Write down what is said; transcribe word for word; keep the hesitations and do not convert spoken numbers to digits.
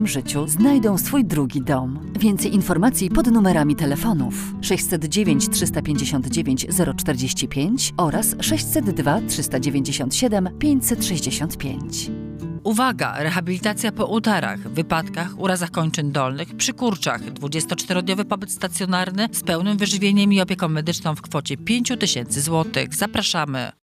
życiu znajdą swój drugi dom. Więcej informacji pod numerami telefonów sześćset dziewięć trzysta pięćdziesiąt dziewięć zero czterdzieści pięć oraz sześćset dwa trzysta dziewięćdziesiąt siedem pięćset sześćdziesiąt pięć. Uwaga! Rehabilitacja po udarach, wypadkach, urazach kończyn dolnych, przy kurczach. dwudziestoczterodniowy pobyt stacjonarny z pełnym wyżywieniem i opieką medyczną w kwocie pięć tysięcy złotych. Zapraszamy!